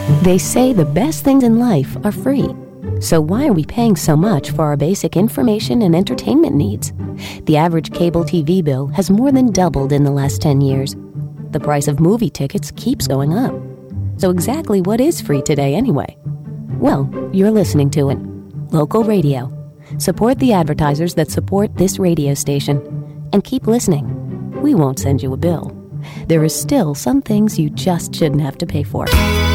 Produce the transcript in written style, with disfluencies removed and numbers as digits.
They say the best things in life are free. So why are we paying so much for our basic information and entertainment needs? The average cable TV bill has more than doubled in the last 10 years. The price of movie tickets keeps going up. So exactly what is free today anyway? Well, you're listening to it. Local radio. Support the advertisers that support this radio station. And keep listening. We won't send you a bill. There are still some things you just shouldn't have to pay for.